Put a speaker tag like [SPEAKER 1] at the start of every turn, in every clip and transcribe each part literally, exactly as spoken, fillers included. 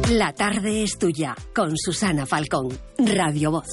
[SPEAKER 1] La tarde es tuya, con Susana Falcón, Radio Voz.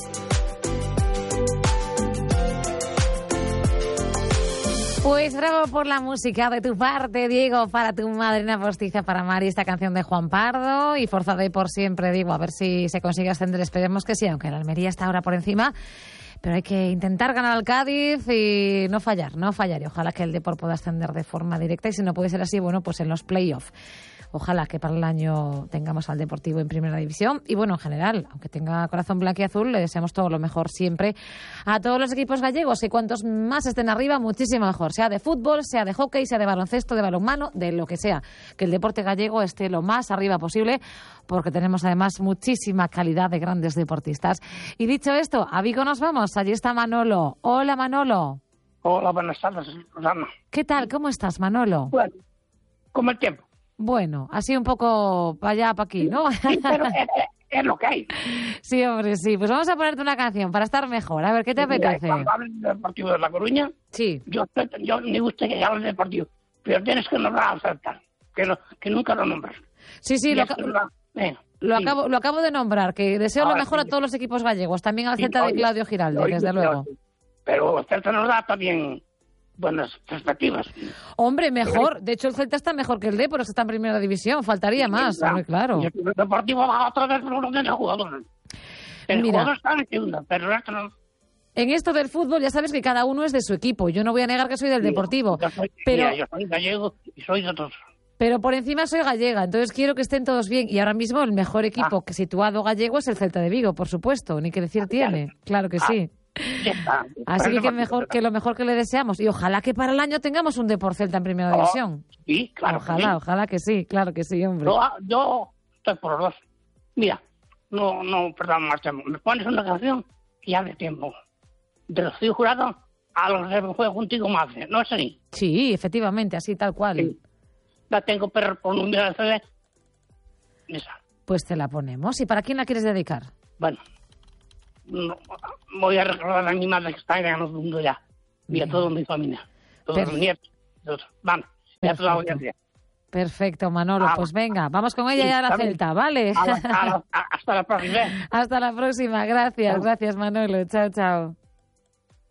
[SPEAKER 2] Pues bravo por la música de tu parte, Diego, para tu madrina postiza, para Mari, esta canción de Juan Pardo y Forzada y por siempre, digo, a ver si se consigue ascender, esperemos que sí, aunque la Almería está ahora por encima, pero hay que intentar ganar al Cádiz y no fallar, no fallar, y ojalá que el Depor pueda ascender de forma directa, y si no puede ser así, bueno, pues en los play-off. Ojalá que para el año tengamos al Deportivo en Primera División. Y bueno, en general, aunque tenga corazón blanquiazul, le deseamos todo lo mejor siempre a todos los equipos gallegos. Y cuantos más estén arriba, muchísimo mejor. Sea de fútbol, sea de hockey, sea de baloncesto, de balonmano, de lo que sea. Que el deporte gallego esté lo más arriba posible, porque tenemos además muchísima calidad de grandes deportistas. Y dicho esto, a Vigo nos vamos. Allí está Manolo. Hola, Manolo.
[SPEAKER 3] Hola, buenas tardes, Susana.
[SPEAKER 2] ¿Qué tal? ¿Cómo estás, Manolo?
[SPEAKER 3] Bueno, como el tiempo.
[SPEAKER 2] Bueno, así un poco para allá, para aquí, ¿no?
[SPEAKER 3] Sí, pero es, es lo que hay.
[SPEAKER 2] Sí, hombre, sí. Pues vamos a ponerte una canción para estar mejor. A ver, ¿qué te apetece?
[SPEAKER 3] Mira, cuando hables del Deportivo de La Coruña,
[SPEAKER 2] sí.
[SPEAKER 3] yo, yo me gusta que hables del Deportivo, pero tienes que nombrar al Celta, que, no, que nunca lo nombras.
[SPEAKER 2] Sí, sí, lo,
[SPEAKER 3] la, eh,
[SPEAKER 2] lo,
[SPEAKER 3] sí.
[SPEAKER 2] Acabo, lo acabo de nombrar, que deseo
[SPEAKER 3] Ahora,
[SPEAKER 2] lo mejor
[SPEAKER 3] sí.
[SPEAKER 2] a todos los equipos gallegos, también al
[SPEAKER 3] Sí,
[SPEAKER 2] Celta
[SPEAKER 3] oye,
[SPEAKER 2] de Claudio Giralde,
[SPEAKER 3] oye,
[SPEAKER 2] desde
[SPEAKER 3] oye,
[SPEAKER 2] luego.
[SPEAKER 3] Pero el Celta nos da también buenas perspectivas.
[SPEAKER 2] Hombre, mejor. De hecho, el Celta está mejor que el Depor, porque está en Primera División. Faltaría
[SPEAKER 3] Sí,
[SPEAKER 2] más,
[SPEAKER 3] claro.
[SPEAKER 2] hombre, claro.
[SPEAKER 3] Y el Deportivo va otra vez por orden de jugadores. El
[SPEAKER 2] Mira,
[SPEAKER 3] jugador está en segunda, pero el resto no.
[SPEAKER 2] En esto del fútbol ya sabes que cada uno es de su equipo. Yo no voy a negar que soy del Deportivo.
[SPEAKER 3] Yo soy,
[SPEAKER 2] pero...
[SPEAKER 3] mira, yo soy gallego y soy de otros.
[SPEAKER 2] Pero por encima soy gallega, entonces quiero que estén todos bien. Y ahora mismo el mejor equipo
[SPEAKER 3] Ah.
[SPEAKER 2] que situado gallego es el Celta de Vigo, por supuesto. Ni que decir tiene. Claro que
[SPEAKER 3] Ah.
[SPEAKER 2] sí.
[SPEAKER 3] Ya está.
[SPEAKER 2] Así que,
[SPEAKER 3] Pero
[SPEAKER 2] que,
[SPEAKER 3] no-
[SPEAKER 2] mejor, que lo mejor que le deseamos. Y ojalá que para el año tengamos un Depor Celta en Primera
[SPEAKER 3] Oh,
[SPEAKER 2] División.
[SPEAKER 3] Sí, claro. que
[SPEAKER 2] Ojalá,
[SPEAKER 3] sí.
[SPEAKER 2] ojalá que sí, claro que sí, hombre.
[SPEAKER 3] Yo, yo estoy por los dos. Mira, no, no, perdón, más tiempo. Me pones una canción y ya de tiempo. De los estoy jurado a los que me juego contigo más. ¿No es así?
[SPEAKER 2] Sí, efectivamente, así tal cual.
[SPEAKER 3] Sí. La tengo pero por un día de C D. Esa.
[SPEAKER 2] Pues te la ponemos. ¿Y para quién la quieres dedicar?
[SPEAKER 3] Bueno, no, voy a recordar a mi madre que está en el mundo ya. Y a
[SPEAKER 2] Bien.
[SPEAKER 3] toda mi familia. Todos
[SPEAKER 2] Perfecto.
[SPEAKER 3] mis nietos. Todos. Vamos, ya toda la
[SPEAKER 2] Perfecto.
[SPEAKER 3] audiencia.
[SPEAKER 2] Perfecto, Manolo.
[SPEAKER 3] Ah,
[SPEAKER 2] Pues venga, vamos con ella
[SPEAKER 3] sí,
[SPEAKER 2] y a la
[SPEAKER 3] también.
[SPEAKER 2] Celta, ¿vale?
[SPEAKER 3] A la- a la- a- hasta la próxima.
[SPEAKER 2] Hasta la próxima. Gracias,
[SPEAKER 3] Chao.
[SPEAKER 2] gracias, Manolo. Chao, chao.